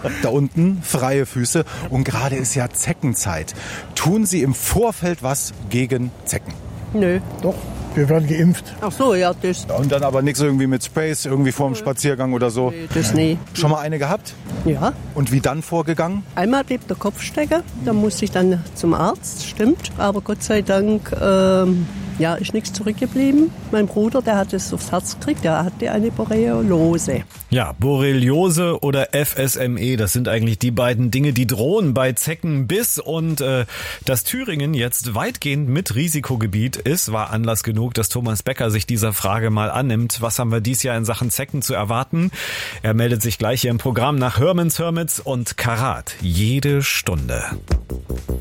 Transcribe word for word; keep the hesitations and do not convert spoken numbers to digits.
Da unten freie Füße und gerade ist ja Zeckenzeit. Tun Sie im Vorfeld was gegen Zecken? Nö. Doch, wir werden geimpft. Ach so, ja, das. Und dann aber nichts irgendwie mit Sprays, irgendwie vorm Spaziergang oder so? Nee, das nie. Schon mal eine gehabt? Ja. Und wie dann vorgegangen? Einmal blieb der Kopf stecken, da musste ich dann zum Arzt, stimmt. Aber Gott sei Dank ähm, ja, ist nichts zurückgeblieben. Mein Bruder, der hat es aufs Herz gekriegt, der hatte eine Borreliose. Ja, Borreliose oder F S M E, das sind eigentlich die beiden Dinge, die drohen bei Zeckenbiss. Und äh, dass Thüringen jetzt weitgehend mit Risikogebiet ist, war Anlass genug, dass Thomas Becker sich dieser Frage mal annimmt. Was haben wir dies Jahr in Sachen Zecken zu erwarten? Er meldet sich gleich hier im Programm nach Hermans Hermits und Karat. Jede Stunde.